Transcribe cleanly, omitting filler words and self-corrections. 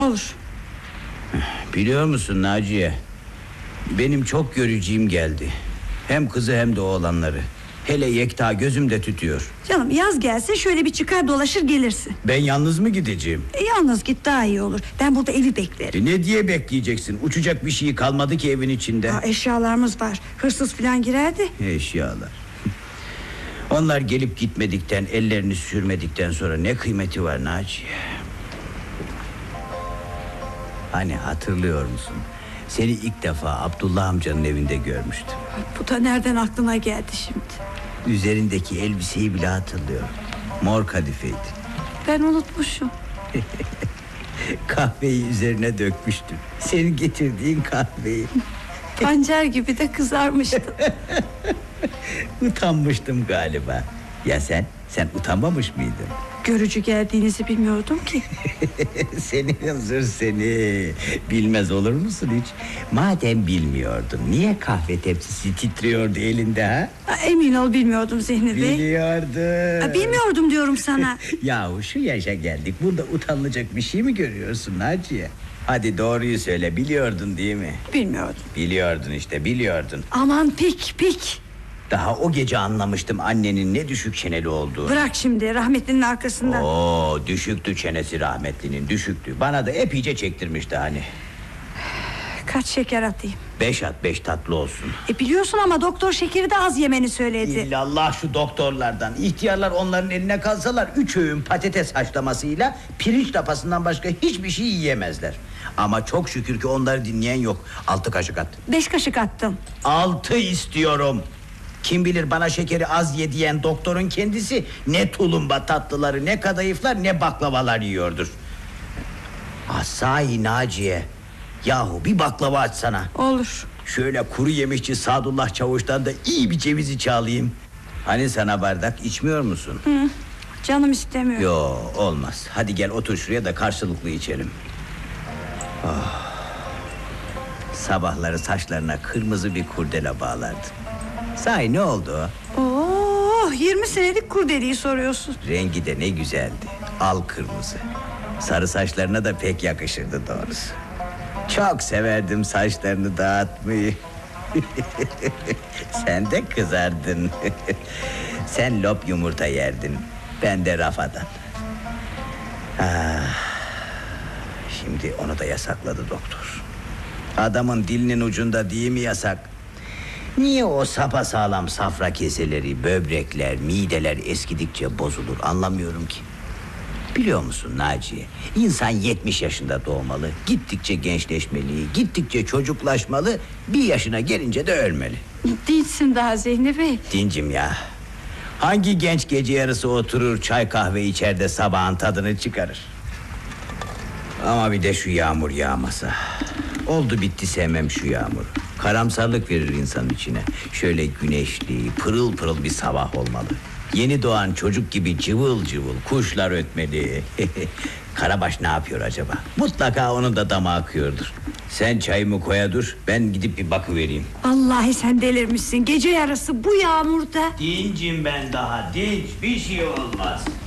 Olur. Biliyor musun Naciye, benim çok göreceğim geldi. Hem kızı hem de oğlanları. Hele Yekta gözümde tütüyor. Canım yaz gelse şöyle bir çıkar dolaşır gelirsin. Ben yalnız mı gideceğim? Yalnız git daha iyi olur. Ben burada evi beklerim. Ne diye bekleyeceksin? Uçacak bir şey kalmadı ki evin içinde. Eşyalarımız var. Hırsız falan girerdi. Eşyalar. Onlar gelip gitmedikten, ellerini sürmedikten sonra ne kıymeti var Naciye? Hani hatırlıyor musun? Seni ilk defa Abdullah amcanın evinde görmüştüm. Bu da nereden aklına geldi şimdi? Üzerindeki elbiseyi bile hatırlıyorum. Mor kadifeydi. Ben unutmuşum. Kahveyi üzerine dökmüştüm. Senin getirdiğin kahveyi. Pancar gibi de kızarmıştı. Utanmıştım galiba. Ya sen? Sen utanmamış mıydın? Görücü geldiğinizi bilmiyordum ki. Seni hınzır seni. Bilmez olur musun hiç? Madem bilmiyordun, niye kahve tepsisi titriyordu elinde ha? Emin ol bilmiyordum Zihni Bey. Biliyordum. Bilmiyordum diyorum sana. Yahu şu yaşa geldik, bunda utanılacak bir şey mi görüyorsun Naciye? Hadi doğruyu söyle, biliyordun değil mi? Bilmiyordum. Biliyordun işte, biliyordun. Aman pik. Daha o gece anlamıştım annenin ne düşük çeneli olduğunu. Bırak şimdi rahmetlinin arkasından. Oo, düşüktü çenesi rahmetlinin, düşüktü. Bana da epeyce çektirmişti hani. Kaç şeker atayım? 5 at, 5 tatlı olsun. Biliyorsun ama doktor şekeri de az yemeni söyledi. İllallah şu doktorlardan. İhtiyarlar onların eline kalsalar 3 öğün patates haşlamasıyla pirinç lapasından başka hiçbir şey yiyemezler. Ama çok şükür ki onları dinleyen yok. 6 kaşık at. 5 kaşık attım. 6 istiyorum. Kim bilir bana şekeri az ye diyen doktorun kendisi ne tulumba tatlıları, ne kadayıflar, ne baklavalar yiyordur. Sahi Naciye, yahu bir baklava açsana. Olur. Şöyle kuru yemişçi Sadullah Çavuş'tan da iyi bir cevizi çağlayayım. Hani sana bardak, içmiyor musun? Canım istemiyor. Yo, olmaz. Hadi gel otur şuraya da karşılıklı içelim. Sabahları saçlarına kırmızı bir kurdele bağlardı. Sahi ne oldu o? 20 senelik kurdeleyi soruyorsun. Rengi de ne güzeldi. Al kırmızı. Sarı saçlarına da pek yakışırdı doğrusu. Çok severdim saçlarını dağıtmayı. Sen de kızardın. Sen lop yumurta yerdin, ben de rafadan. Şimdi onu da yasakladı doktor. Adamın dilinin ucunda değil mi yasak? Niye o sapasağlam safra keseleri, böbrekler, mideler eskidikçe bozulur anlamıyorum ki. Biliyor musun Naciye, İnsan 70 yaşında doğmalı, gittikçe gençleşmeli, gittikçe çocuklaşmalı, bir yaşına gelince de ölmeli. Dinçsin daha Zihni Bey. Dincim ya. Hangi genç gece yarısı oturur çay kahve içer de sabahın tadını çıkarır? Ama bir de şu yağmur yağmasa. Oldu bitti sevmem şu yağmuru. Karamsarlık verir insan içine. Şöyle güneşli, pırıl pırıl bir sabah olmalı. Yeni doğan çocuk gibi cıvıl cıvıl kuşlar ötmeli. Karabaş ne yapıyor acaba? Mutlaka onun da damağı akıyordur. Sen çayımı koya dur, ben gidip bir bakıvereyim. Vallahi sen delirmişsin. Gece yarısı bu yağmurda. Dincim ben daha, dinç, bir şey olmaz.